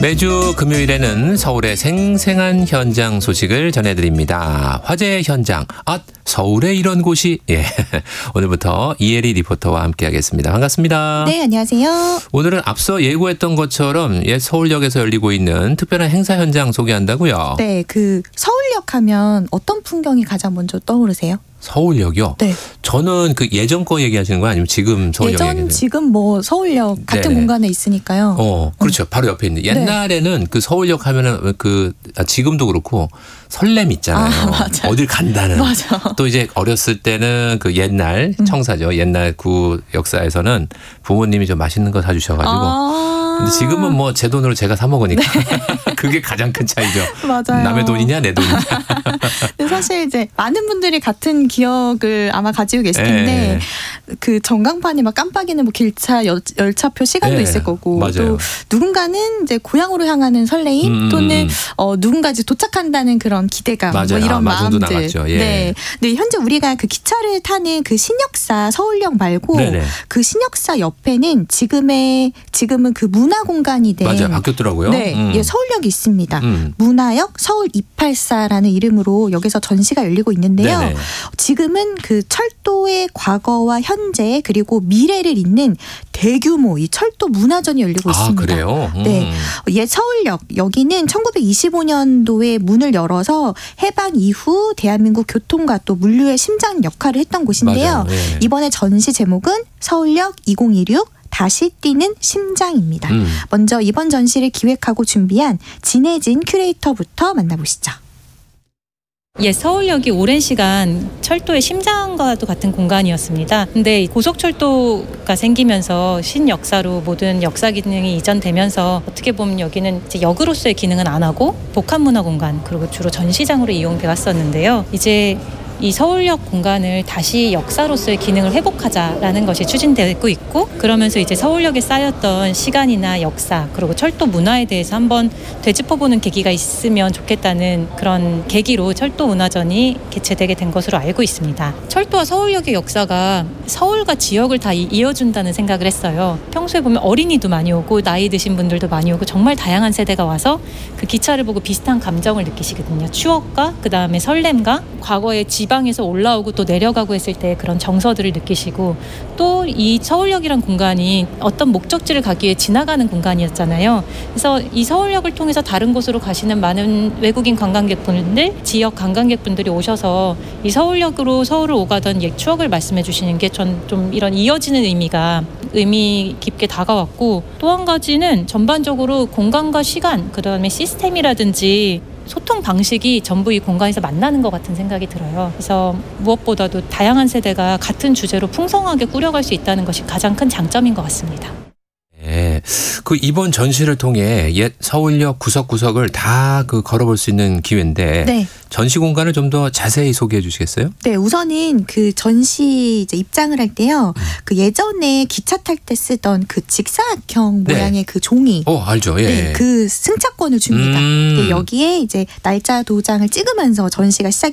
매주 금요일에는 서울의 생생한 현장 소식을 전해드립니다. 화제의 현장, 서울에 이런 곳이. 오늘부터 이혜리 리포터와 함께하겠습니다. 반갑습니다. 네, 안녕하세요. 오늘은 앞서 예고했던 것처럼 옛 서울역에서 열리고 있는 특별한 행사 현장 소개한다고요? 네, 서울역 하면 어떤 풍경이 가장 먼저 떠오르세요? 서울역이요? 네. 저는 예전 거 얘기하시는 거 아니면 지금 서울역 얘기하시는 거예요? 지금 서울역 같은 네네. 공간에 있으니까요. 그렇죠. 바로 옆에 있는. 옛날에는 서울역 하면은 지금도 그렇고 설렘 있잖아요. 맞아. 어딜 간다는. 맞아. 또 이제 어렸을 때는 옛날 청사죠. 옛날 역사에서는 부모님이 좀 맛있는 거 사주셔가지고. 근데 지금은 제 돈으로 제가 사 먹으니까 그게 가장 큰 차이죠. 맞아요. 남의 돈이냐 내 돈이냐. 근데 사실 이제 많은 분들이 같은 기억을 아마 가지고 계실 텐데 전광판이 막 깜빡이는 기차 열차표 시간도 있을 거고 맞아요. 또 누군가는 이제 고향으로 향하는 설레임 또는 누군가 이제 도착한다는 그런 기대감 이런 마음들. 나갔죠. 예. 네. 근데 현재 우리가 기차를 타는 신역사 서울역 말고 네네. 신역사 옆에는 지금은 문화공간이 된 맞아요. 바뀌었더라고요. 네, 서울역이 있습니다. 문화역 서울 284라는 이름으로 여기서 전시가 열리고 있는데요. 네네. 지금은 철도의 과거와 현재 그리고 미래를 잇는 대규모 이 철도 문화전이 열리고 있습니다. 그래요? 네, 옛 서울역 여기는 1925년도에 문을 열어서 해방 이후 대한민국 교통과 또 물류의 심장 역할을 했던 곳인데요. 네. 이번에 전시 제목은 서울역 2016 다시 뛰는 심장입니다. 먼저 이번 전시를 기획하고 준비한 진혜진 큐레이터부터 만나보시죠. 서울역이 오랜 시간 철도의 심장과도 같은 공간이었습니다. 근데 고속철도가 생기면서 신역사로 모든 역사 기능이 이전되면서 어떻게 보면 여기는 이제 역으로서의 기능은 안 하고 복합문화공간 그리고 주로 전시장으로 이용돼 왔었는데요. 이제 이 서울역 공간을 다시 역사로서의 기능을 회복하자라는 것이 추진되고 있고 그러면서 이제 서울역에 쌓였던 시간이나 역사 그리고 철도 문화에 대해서 한번 되짚어보는 계기가 있으면 좋겠다는 그런 계기로 철도 문화전이 개최되게 된 것으로 알고 있습니다. 철도와 서울역의 역사가 서울과 지역을 다 이어준다는 생각을 했어요. 평소에 보면 어린이도 많이 오고 나이 드신 분들도 많이 오고 정말 다양한 세대가 와서 기차를 보고 비슷한 감정을 느끼시거든요. 추억과 그다음에 설렘과 과거의 지방에서 올라오고 또 내려가고 했을 때 그런 정서들을 느끼시고 또 이 서울역이란 공간이 어떤 목적지를 가기 위해 지나가는 공간이었잖아요. 그래서 이 서울역을 통해서 다른 곳으로 가시는 많은 외국인 관광객분들, 지역 관광객분들이 오셔서 이 서울역으로 서울을 오가던 옛 추억을 말씀해 주시는 게 전 좀 이런 이어지는 의미 깊게 다가왔고 또 한 가지는 전반적으로 공간과 시간, 그다음에 시스템이라든지 소통 방식이 전부 이 공간에서 만나는 것 같은 생각이 들어요. 그래서 무엇보다도 다양한 세대가 같은 주제로 풍성하게 꾸려갈 수 있다는 것이 가장 큰 장점인 것 같습니다. 네, 이번 전시를 통해 옛 서울역 구석구석을 다 걸어볼 수 있는 기회인데 네. 전시 공간을 좀 더 자세히 소개해 주시겠어요? 네, 우선은 전시 이제 입장을 할 때요. 예전에 기차 탈 때 쓰던 직사각형 모양의 종이. 알죠. 예. 네, 승차권을 줍니다. 네, 여기에 이제 날짜 도장을 찍으면서 전시가 시작이